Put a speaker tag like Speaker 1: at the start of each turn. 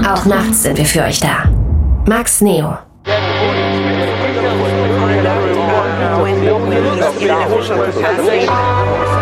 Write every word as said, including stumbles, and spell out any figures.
Speaker 1: Auch nachts sind wir für euch da. Max Neo.